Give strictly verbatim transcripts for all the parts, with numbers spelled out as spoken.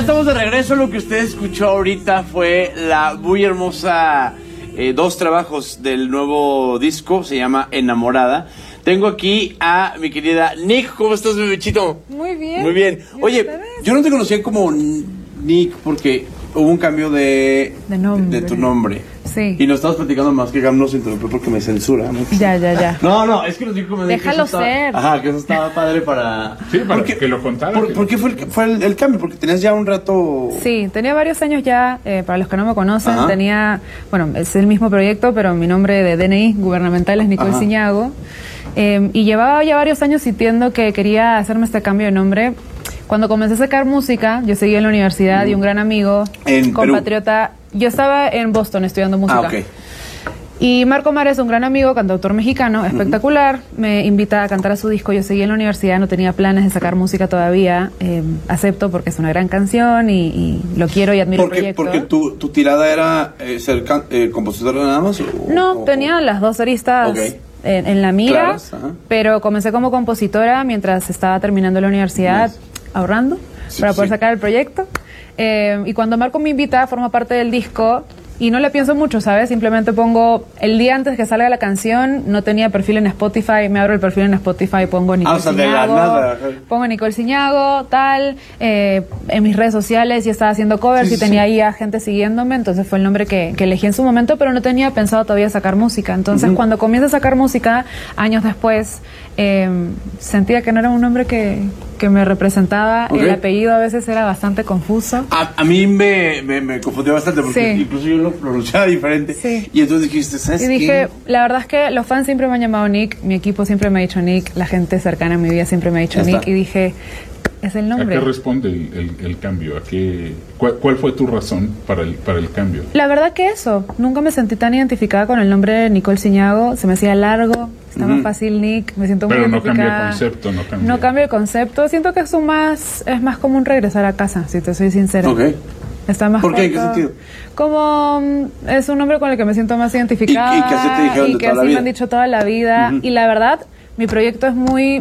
estamos de regreso. Lo que usted escuchó ahorita fue la muy hermosa eh, dos trabajos del nuevo disco, se llama Enamorada. Tengo aquí a mi querida Nick. ¿Cómo estás, mi bichito? Muy bien. Muy bien. Oye, yo no te conocía como Nick porque hubo un cambio de, de, nombre. de tu nombre. Sí. Y nos estabas platicando más que Gam no se interrumpió porque me censura, ¿no? Ya, ya, ya. No, no, es que nos dijo como de Déjalo que eso ser. Estaba, ajá, que eso estaba padre para... Sí, para porque, que lo contara. ¿Por, ¿por qué fue, el, fue el, el cambio? Porque tenías ya un rato... Sí, tenía varios años ya, eh, para los que no me conocen, ajá. tenía, bueno, es el mismo proyecto, pero mi nombre de D N I gubernamental es Nicole Ciñago. Eh, y llevaba ya varios años sintiendo que quería hacerme este cambio de nombre. Cuando comencé a sacar música, yo seguía en la universidad mm. y un gran amigo, en compatriota, Perú. Yo estaba en Boston estudiando música. Ah, okay. Y Marco Mares, un gran amigo, cantautor mexicano, espectacular, uh-huh. me invita a cantar a su disco. Yo seguía en la universidad, no tenía planes de sacar música todavía. Eh, acepto porque es una gran canción y, y lo quiero y admiro porque, el proyecto. ¿Porque tu, tu tirada era eh, ser can, eh, compositora nada más? O, no, o, tenía o... las dos aristas okay. en, en la mira, Claras, pero comencé como compositora mientras estaba terminando la universidad, nice. ahorrando sí, para poder sí. sacar el proyecto. Eh, y cuando Marco me invita, forma parte del disco. Y no le pienso mucho, ¿sabes? Simplemente pongo, el día antes que salga la canción, no tenía perfil en Spotify, me abro el perfil en Spotify, pongo Nicole ah, o sea, Ciñago, de la nada. pongo Nicole Ciñago, tal, eh, en mis redes sociales y estaba haciendo covers sí, y tenía sí. ahí a gente siguiéndome, entonces fue el nombre que, que elegí en su momento, pero no tenía pensado todavía sacar música. Entonces, uh-huh. cuando comienzo a sacar música, años después, eh, sentía que no era un nombre que, que me representaba, okay. el apellido a veces era bastante confuso. A, a mí me, me, me confundió bastante porque sí. incluso yo lo pronunciaba diferente. Sí. Y entonces dijiste, ¿sabes y qué? dije, la verdad es que los fans siempre me han llamado Nick, mi equipo siempre me ha dicho Nick, la gente cercana a mi vida siempre me ha dicho ya Nick está. Y dije, es el nombre. ¿A qué responde el, el, el cambio? ¿A qué, cuál, ¿Cuál fue tu razón para el, para el cambio? La verdad que eso, nunca me sentí tan identificada con el nombre de Nicole Ciñago, se me hacía largo, estaba mm. fácil Nick, me siento Pero muy no identificada. cambia el concepto, no cambia. No cambia el concepto, siento que es un más, es más como un regresar a casa, si te soy sincera. Ok. Está más ¿Por qué? ¿En qué corto. sentido? Como um, es un nombre con el que me siento más identificada. Y, y que así te dijeron y de que toda así la vida. me han dicho toda la vida. Uh-huh. Y la verdad, mi proyecto es muy...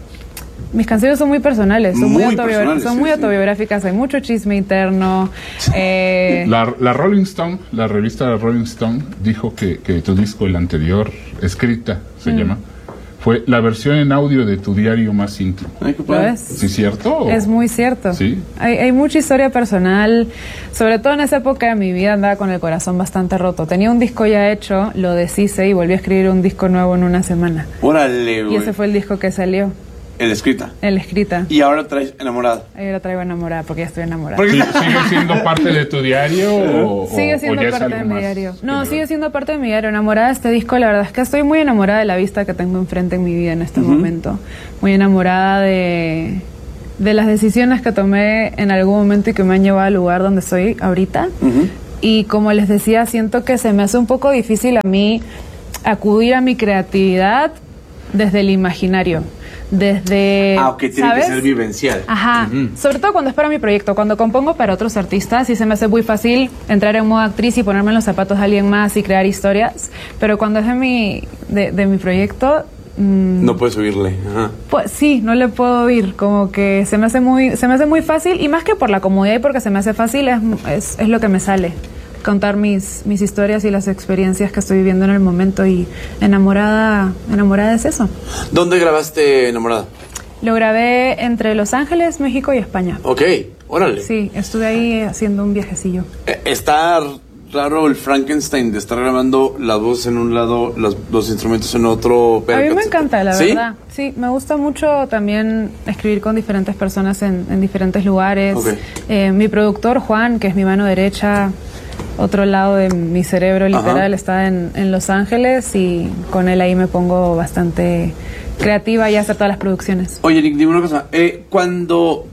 Mis canciones son muy personales, son muy, muy, autobiográficas, son sí, muy sí. autobiográficas, hay mucho chisme interno. Eh... La, la Rolling Stone, la revista Rolling Stone, dijo que, que tu disco, el anterior, Escrita, se mm. llama, fue la versión en audio de tu diario más íntimo. Ay, ¿Lo es? ¿Sí es cierto? O? Es muy cierto. ¿Sí? Hay, hay mucha historia personal, sobre todo en esa época de mi vida andaba con el corazón bastante roto. Tenía un disco ya hecho, lo deshice y volví a escribir un disco nuevo en una semana. Órale, güey. Y ese fue el disco que salió. El Escrita. El Escrita. Y ahora traes Enamorada. Ahora traigo Enamorada porque ya estoy enamorada. ¿Sí, ¿Sigue siendo parte de tu diario o, sigue siendo o ya parte es de algo mi más diario? No, general? sigue siendo parte de mi diario. Enamorada de este disco, la verdad es que estoy muy enamorada de la vista que tengo enfrente en mi vida en este uh-huh. momento. Muy enamorada de, de las decisiones que tomé en algún momento y que me han llevado al lugar donde estoy ahorita. Uh-huh. Y como les decía, siento que se me hace un poco difícil a mí acudir a mi creatividad desde el imaginario. Desde... Ah, ok, tiene ¿sabes? que ser vivencial. Ajá, uh-huh. sobre todo cuando es para mi proyecto. Cuando compongo para otros artistas, sí se me hace muy fácil entrar en modo actriz y ponerme en los zapatos de alguien más y crear historias. Pero cuando es de mi, de, de mi proyecto... Mmm, no puedes oírle. Ajá. Pues sí, no le puedo oír. Como que se me hace muy, se me hace muy fácil. Y más que por la comodidad y porque se me hace fácil, es, es, es lo que me sale. Contar mis, mis historias y las experiencias que estoy viviendo en el momento y enamorada, enamorada es eso. ¿Dónde grabaste Enamorada? Lo grabé entre Los Ángeles, México y España. Ok, órale. Sí, estuve ahí haciendo un viajecillo. Está raro el Frankenstein de estar grabando las voces en un lado, los, los instrumentos en otro. A mí me encanta, la ¿Sí? verdad. Sí, me gusta mucho también escribir con diferentes personas en, en diferentes lugares. Okay. Eh, mi productor, Juan, que es mi mano derecha... Otro lado de mi cerebro literal Ajá. está en, en Los Ángeles y con él ahí me pongo bastante creativa y a hacer todas las producciones. Oye, Nick, dime una cosa. Eh, cuando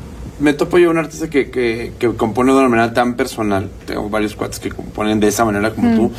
me topo yo a un artista que, que, que compone de una manera tan personal, tengo varios cuates que componen de esa manera como mm. tú,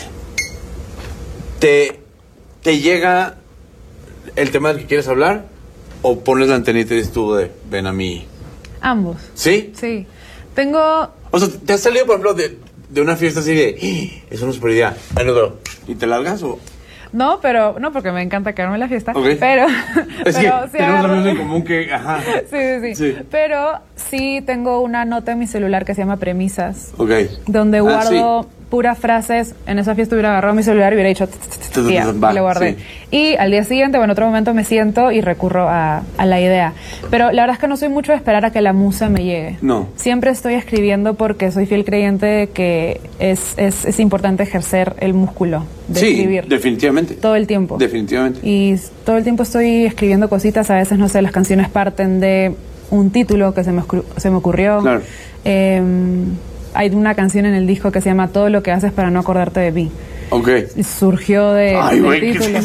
¿te, ¿te llega el tema del que quieres hablar o pones la antenita y dices tú de ven a mí? Ambos. ¿Sí? Sí. Tengo... O sea, ¿te has salido, por ejemplo, de, de una fiesta así de eso no es por idea, y te largas o...? No, pero, no, porque me encanta quedarme en la fiesta. Okay. Pero, es pero que sí tenemos agarro- amigos en común que, ajá. Sí, sí, sí, Sí. Pero sí tengo una nota en mi celular que se llama Premisas, Ok. donde Ah, guardo sí. puras frases. En esa fiesta hubiera agarrado mi celular y hubiera dicho tss, tss, tss, y ya, Va, y lo guardé. sí. Y al día siguiente, o en otro momento, me siento y recurro a, a la idea. Pero la verdad es que no soy mucho de esperar a que la musa me llegue. No. Siempre estoy escribiendo porque soy fiel creyente de que es, es, es importante ejercer el músculo de Sí, escribir. definitivamente. Todo el tiempo. Definitivamente. Y s- todo el tiempo estoy escribiendo cositas. A veces, no sé, las canciones parten de un título que se me, ocurrió- se me ocurrió. Claro. Eh, hay una canción en el disco que se llama Todo lo que haces para no acordarte de mí. Ok. Y surgió de, Ay, del güey, ¿qué título.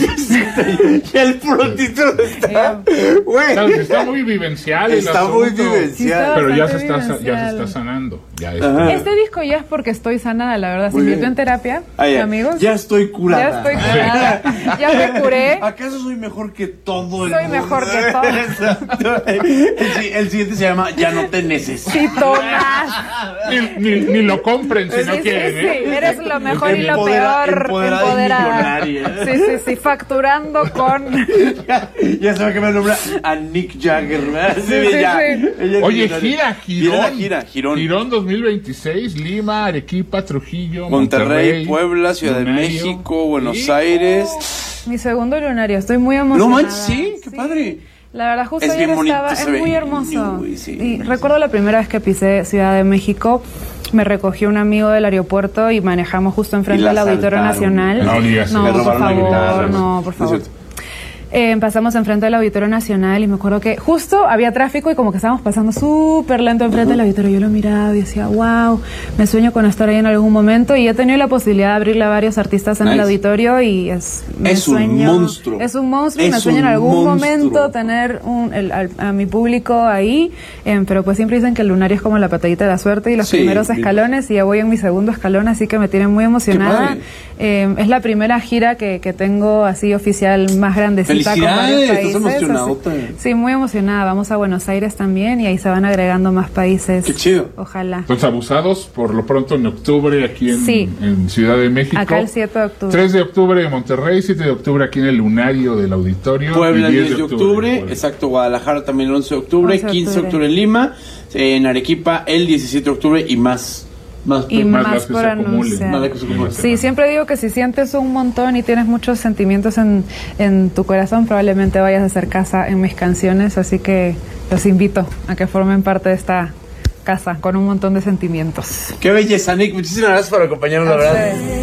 Ya el puro título está. Güey. Claro, está muy vivencial el Está muy asunto. vivencial. Sí, está Pero ya se, bastante está, ya se vivencial. está sanando. Ya Ajá. está. Este disco ya es porque estoy sanada, la verdad. Se Muy invirtió bien. en terapia, Ah, ya. amigos. Ya estoy curada. Ya estoy curada. Ya me curé. ¿Acaso soy mejor que todo el Soy mundo? mejor que todo. Exacto. El, si- el siguiente se llama Ya no te necesito. Necesito más. Ni, ni, ni lo compren si no Sí, sí, quieren, sí, ¿eh? eres lo mejor y lo Empodera- peor. empoderada y Empoderada. millonaria. Sí, sí, sí, facturando con... ya, ya se va a cambiar el nombre a Nick Jagger, ¿verdad? Sí, Sí, sí, ya. sí. Ella es Oye, millonaria. gira, girón. Viene la gira, girón. Girón dos mil veintiséis, Lima, Arequipa, Trujillo, Monterrey, Monterrey, Puebla, Ciudad de Lunario. México, Buenos Sí. Aires. Mi segundo lunario, estoy muy emocionada. No manches, sí, qué padre. La verdad, justo Es ayer bien bonito, estaba, se es ve muy niño, hermoso. güey, sí. Y recuerdo la primera vez que pisé Ciudad de México, me recogió un amigo del aeropuerto y manejamos justo enfrente Y la del Auditorio asaltaron. Nacional. No digas No, eso. Le por robaron la guitarra, favor, ¿no? no, por Es favor. cierto. Eh, pasamos enfrente del Auditorio Nacional y me acuerdo que justo había tráfico y como que estábamos pasando súper lento enfrente del auditorio. Yo lo miraba y decía, wow, me sueño con estar ahí en algún momento. Y he tenido la posibilidad de abrirle a varios artistas en Nice. el auditorio y es, me Es un sueño- monstruo. Es un monstruo y Es me sueño en un algún monstruo. momento tener un, el- al- a mi público ahí. Eh, pero pues siempre dicen que el lunario es como la patadita de la suerte y los Sí, primeros bien. escalones y ya voy en mi segundo escalón, así que me tiene muy emocionada. padre. Eh, es la primera gira que, que tengo así oficial más grandecita con varios Felicidades, países. estás emocionada. así- Sí, muy emocionada. Vamos a Buenos Aires también y ahí se van agregando más países. Qué chido. Ojalá. Entonces, abusados por lo pronto en octubre aquí en, Sí. en Ciudad de México. Acá el siete de octubre. tres de octubre en Monterrey, siete de octubre aquí en el Lunario del Auditorio. Puebla y el diez de octubre, Puebla. exacto, Guadalajara también el once de octubre, once de quince de octubre. octubre en Lima, en Arequipa el diecisiete de octubre y más. Más, Y más más, las que por se acumulen. anunciar. Más las que se acumulen. Sí, siempre digo que si sientes un montón y tienes muchos sentimientos en, en tu corazón, probablemente vayas a hacer casa en mis canciones, así que los invito a que formen parte de esta casa con un montón de sentimientos. Qué belleza, Nick. Muchísimas gracias por acompañarnos, la A verdad. ustedes.